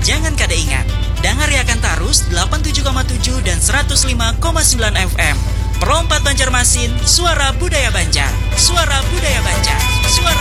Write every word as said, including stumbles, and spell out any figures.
Jangan kada ingat, dengar Yakan Tarus delapan puluh tujuh koma tujuh dan seratus lima koma sembilan F M. Perompat Banjarmasin, suara budaya Banjar. Suara budaya Banjar. Suara